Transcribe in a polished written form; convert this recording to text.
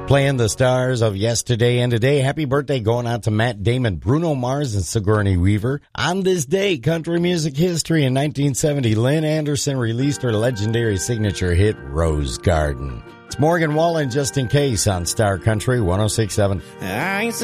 Playing the stars of yesterday and today. Happy birthday going out to Matt Damon, Bruno Mars, and Sigourney Weaver. On this day, country music history in 1970, Lynn Anderson released her legendary signature hit, Rose Garden. It's Morgan Wallen, Just in Case, on Star Country 106.7.